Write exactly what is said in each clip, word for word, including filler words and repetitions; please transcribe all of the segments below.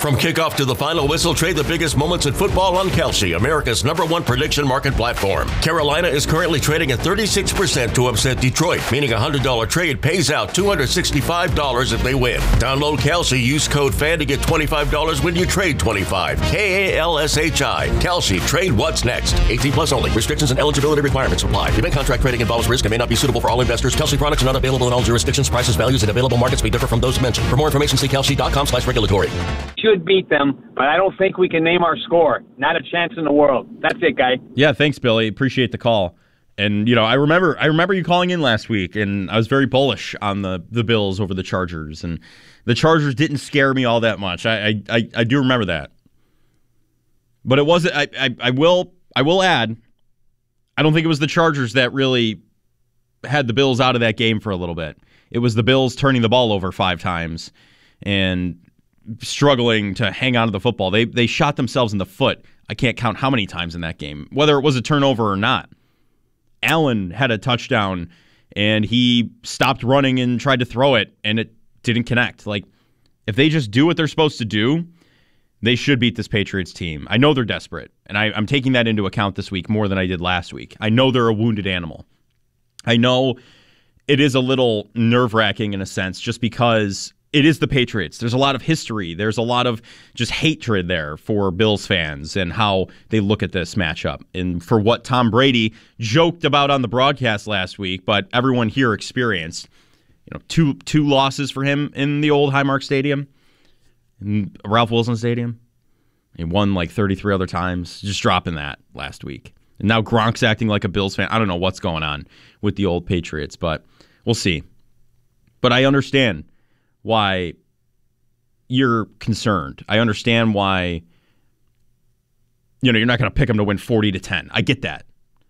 From kickoff to the final whistle, trade the biggest moments in football on Kalshi, America's number one prediction market platform. Carolina is currently trading at thirty-six percent to upset Detroit, meaning a one hundred dollars trade pays out two hundred sixty-five dollars if they win. Download Kalshi, use code FAN to get twenty-five dollars when you trade twenty-five. K A L S H I. Kalshi. Trade what's next. eighteen plus only. Restrictions and eligibility requirements apply. Event contract trading involves risk and may not be suitable for all investors. Kalshi products are not available in all jurisdictions. Prices, values, and available markets may differ from those mentioned. For more information, see kalshi.com slash regulatory. Should beat them, but I don't think we can name our score. Not a chance in the world. That's it, guy. Yeah, thanks, Billy. Appreciate the call. And, you know, I remember I remember you calling in last week, and I was very bullish on the, the Bills over the Chargers. And the Chargers didn't scare me all that much. I I, I do remember that. But it wasn't I, I, I will I will add, I don't think it was the Chargers that really had the Bills out of that game for a little bit. It was the Bills turning the ball over five times and struggling to hang on to the football. They they shot themselves in the foot. I can't count how many times in that game, whether it was a turnover or not. Allen had a touchdown, and he stopped running and tried to throw it, and it didn't connect. Like, if they just do what they're supposed to do, they should beat this Patriots team. I know they're desperate, and I, I'm taking that into account this week more than I did last week. I know they're a wounded animal. I know it is a little nerve-wracking in a sense just because it is the Patriots. There's a lot of history. There's a lot of just hatred there for Bills fans and how they look at this matchup. And for what Tom Brady joked about on the broadcast last week, but everyone here experienced, you know, two two losses for him in the old Highmark Stadium, in Ralph Wilson Stadium. He won like thirty-three other times, just dropping that last week. And now Gronk's acting like a Bills fan. I don't know what's going on with the old Patriots, but we'll see. But I understand why you're concerned. I understand why, you know, you're not going to pick them to win forty to ten. I get that.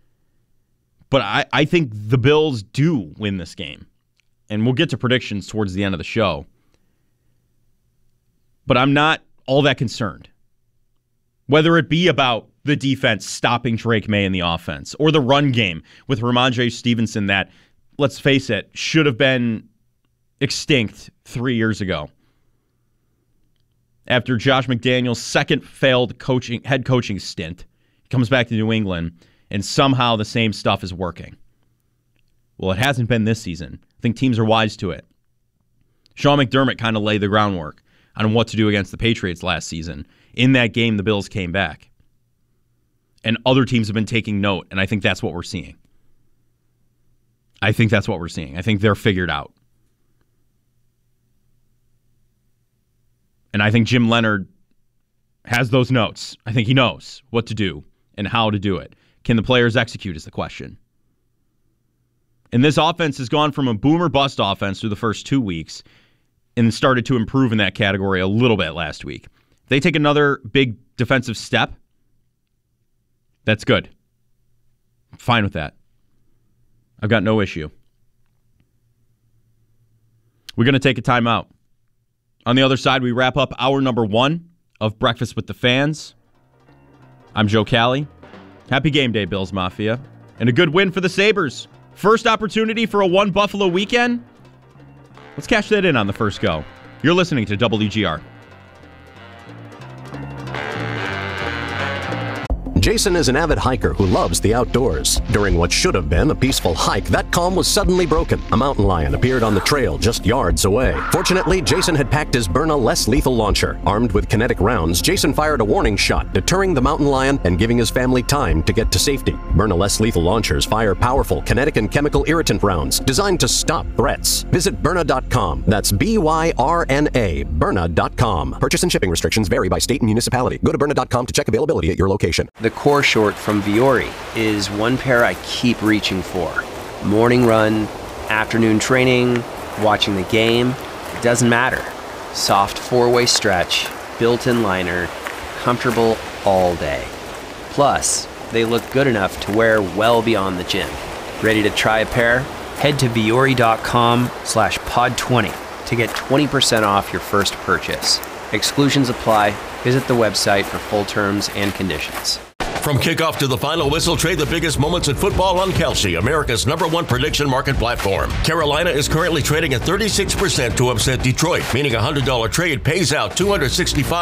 But I, I think the Bills do win this game. And we'll get to predictions towards the end of the show. But I'm not all that concerned. Whether it be about the defense stopping Drake May in the offense or the run game with Ramondre Stevenson that, let's face it, should have been extinct three years ago. After Josh McDaniels' second failed coaching head coaching stint, he comes back to New England, and somehow the same stuff is working. Well, it hasn't been this season. I think teams are wise to it. Sean McDermott kind of laid the groundwork on what to do against the Patriots last season. In that game, the Bills came back. And other teams have been taking note, and I think that's what we're seeing. I think that's what we're seeing. I think they're figured out. And I think Jim Leonard has those notes. I think he knows what to do and how to do it. Can the players execute is the question. And this offense has gone from a boom or bust offense through the first two weeks and started to improve in that category a little bit last week. If they take another big defensive step, that's good. I'm fine with that. I've got no issue. We're going to take a timeout. On the other side, we wrap up hour number one of Breakfast with the Fans. I'm Joe Cali. Happy game day, Bills Mafia. And a good win for the Sabres. First opportunity for a one Buffalo weekend. Let's cash that in on the first go. You're listening to W G R. Jason is an avid hiker who loves the outdoors. During what should have been a peaceful hike, that calm was suddenly broken. A mountain lion appeared on the trail just yards away. Fortunately, Jason had packed his Byrna less lethal launcher. Armed with kinetic rounds, Jason fired a warning shot, deterring the mountain lion and giving his family time to get to safety. Byrna less lethal launchers fire powerful kinetic and chemical irritant rounds designed to stop threats. Visit Byrna dot com. That's B Y R N A, Byrna dot com. Purchase and shipping restrictions vary by state and municipality. Go to Byrna dot com to check availability at your location. The core short from Vuori is one pair I keep reaching for. Morning run, afternoon training, watching the game, it doesn't matter. Soft four-way stretch, built-in liner, comfortable all day. Plus, they look good enough to wear well beyond the gym. Ready to try a pair? Head to Vuori dot com slash pod twenty to get twenty percent off your first purchase. Exclusions apply. Visit the website for full terms and conditions. From kickoff to the final whistle, trade the biggest moments in football on Kalshi, America's number one prediction market platform. Carolina is currently trading at thirty-six percent to upset Detroit, meaning a one hundred dollars trade pays out two hundred sixty-five dollars